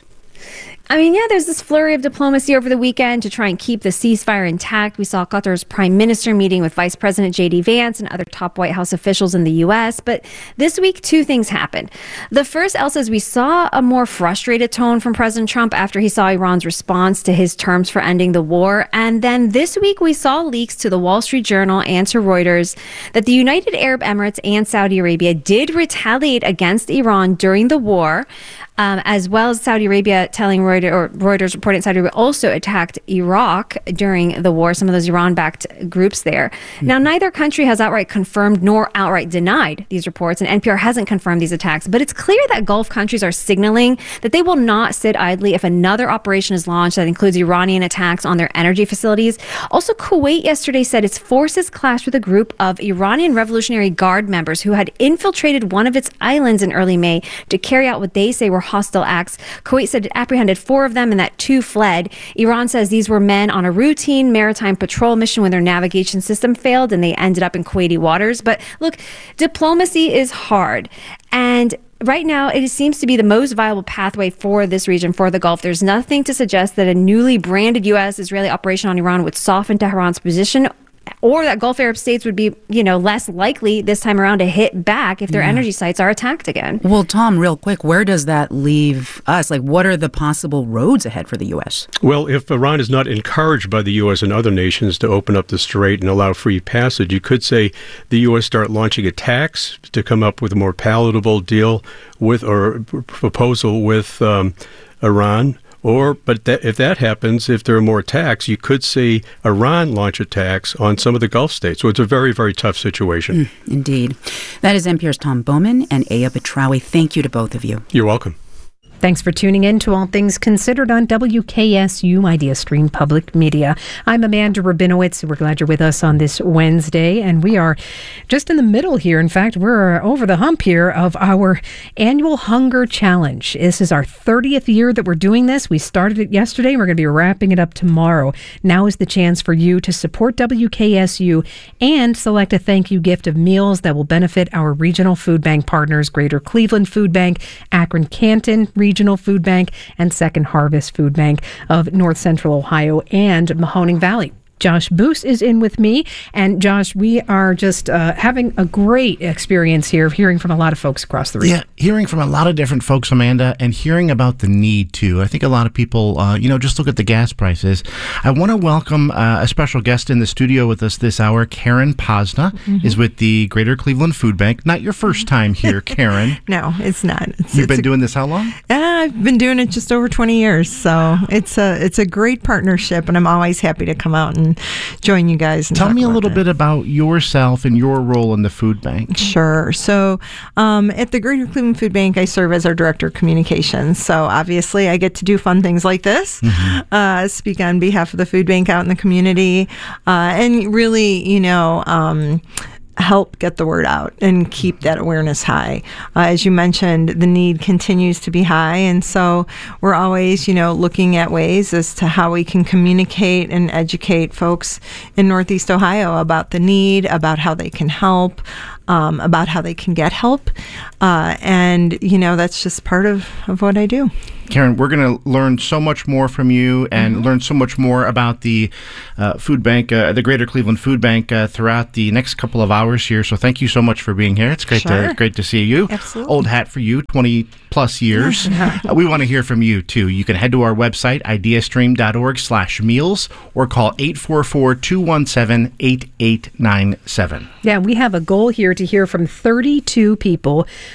I mean, yeah, there's this flurry of diplomacy over the weekend to try and keep the ceasefire intact. We saw Qatar's prime minister meeting with Vice President J.D. Vance and other top White House officials in the U.S. But this week, two things happened. The first, Elsa, is we saw a more frustrated tone from President Trump after he saw Iran's response to his terms for ending the war. And then this week, we saw leaks to the Wall Street Journal and to Reuters that the United Arab Emirates and Saudi Arabia did retaliate against Iran during the war. As well as Saudi Arabia telling Reuters reporting Saudi Arabia also attacked Iraq during the war, some of those Iran-backed groups there. Now, neither country has outright confirmed nor outright denied these reports, and NPR hasn't confirmed these attacks. But it's clear that Gulf countries are signaling that they will not sit idly if another operation is launched that includes Iranian attacks on their energy facilities. Also, Kuwait yesterday said its forces clashed with a group of Iranian Revolutionary Guard members who had infiltrated one of its islands in early May to carry out what they say were hostile acts. Kuwait said it apprehended 4 of them and that 2 fled. Iran says these were men on a routine maritime patrol mission when their navigation system failed and they ended up in Kuwaiti waters. But look, diplomacy is hard. And right now, it seems to be the most viable pathway for this region, for the Gulf. There's nothing to suggest that a newly branded U.S.-Israeli operation on Iran would soften Tehran's position, or that Gulf Arab states would be, less likely this time around to hit back if their energy sites are attacked again. Well, Tom, real quick, where does that leave us? Like, what are the possible roads ahead for the U.S.? Well, if Iran is not encouraged by the U.S. and other nations to open up the strait and allow free passage, you could say the U.S. start launching attacks to come up with a more palatable deal with or proposal with Iran. If that happens, if there are more attacks, you could see Iran launch attacks on some of the Gulf states. So it's a very, very tough situation. Indeed. That is NPR's Tom Bowman and Aya Batrawi. Thank you to both of you. You're welcome. Thanks for tuning in to All Things Considered on WKSU IdeaStream Public Media. I'm Amanda Rabinowitz. We're glad you're with us on this Wednesday, and we are just in the middle here. In fact, we're over the hump here of our annual Hunger Challenge. This is our 30th year that we're doing this. We started it yesterday, and we're going to be wrapping it up tomorrow. Now is the chance for you to support WKSU and select a thank you gift of meals that will benefit our regional food bank partners, Greater Cleveland Food Bank, Akron Canton Regional Food Bank, and Second Harvest Food Bank of North Central Ohio and Mahoning Valley. Josh Boos is in with me. And Josh, we are just having a great experience here of hearing from a lot of folks across the region. Yeah, hearing from a lot of different folks, Amanda, and hearing about the need too. I think a lot of people, just look at the gas prices. I want to welcome a special guest in the studio with us this hour. Karen Posna is with the Greater Cleveland Food Bank. Not your first time here, Karen. No, it's not. You've been doing this how long? I've been doing it just over 20 years. So it's a great partnership, and I'm always happy to come out and join you guys. And Tell me a little bit about yourself and your role in the food bank. Sure. So at the Greater Cleveland Food Bank, I serve as our Director of Communications. So obviously I get to do fun things like this, speak on behalf of the food bank out in the community, and really, help get the word out and keep that awareness high. As you mentioned, the need continues to be high, and so we're always, looking at ways as to how we can communicate and educate folks in Northeast Ohio about the need, about how they can help, about how they can get help, and that's just part of what I do. Karen, we're going to learn so much more from you and learn so much more about the food bank, the Greater Cleveland Food Bank, throughout the next couple of hours here. So thank you so much for being here. It's great to see you. Absolutely. Old hat for you, 20 plus years. We want to hear from you too. You can head to our website, ideastream.org/meals, or call 844-217-8897. Yeah, we have a goal here to hear from 32 people